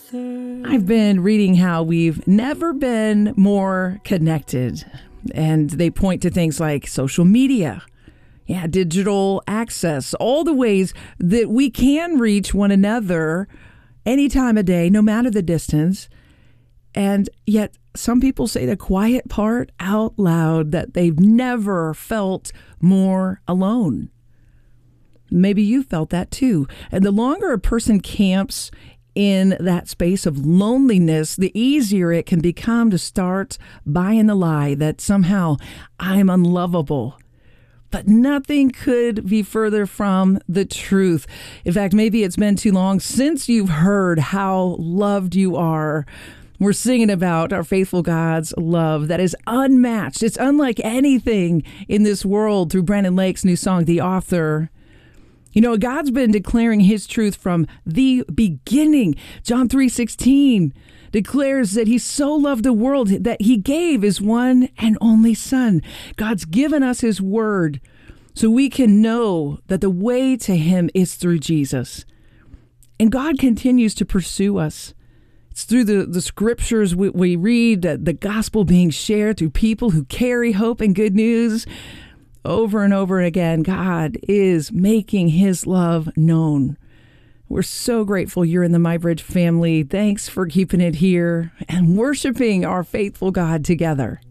I've been reading how we've never been more connected, and they point to things like social media, digital access, all the ways that we can reach one another any time of day, no matter the distance. And yet some people say the quiet part out loud, that they've never felt more alone. Maybe you felt that too. And the longer a person camps in that space of loneliness, the easier it can become to start buying the lie that somehow I'm unlovable. But nothing could be further from the truth. In fact, maybe it's been too long since you've heard how loved you are. We're singing about our faithful God's love that is unmatched. It's unlike anything in this world through Brandon Lake's new song, The Author. You know, God's been declaring his truth from the beginning. John 3:16 declares that he so loved the world that he gave his one and only son. God's given us his word so we can know that the way to him is through Jesus. And God continues to pursue us. It's through the scriptures we read, the gospel being shared through people who carry hope and good news. Over and over again, God is making his love known. We're so grateful you're in the MyBridge family. Thanks for keeping it here and worshiping our faithful God together.